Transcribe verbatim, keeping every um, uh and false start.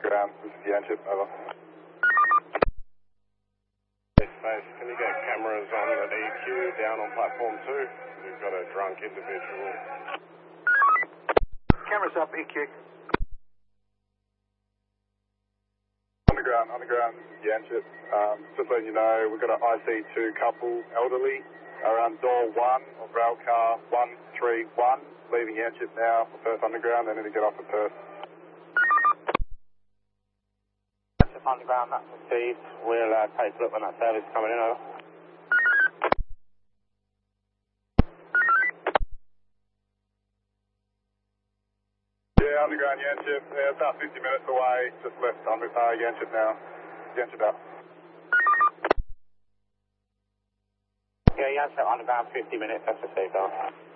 underground. This is Yanchep, over. Space, can you get cameras on at E Q down on platform two? We've got a drunk individual. Cameras up, E Q. Underground, underground, this is Yanchep. Um, just letting you know, we've got an I C two couple, elderly, around door one of rail car one three one, leaving Yanchep now for Perth Underground. They need to get off at Perth. Underground, that's received. We'll uh, take a look when that service is coming in, over. Yeah, underground Yanchep. Yeah, about fifty minutes away. Just left under, uh, Yanchep now. Yanchep out. Yeah, Yanchep underground, fifty minutes, that's received, over.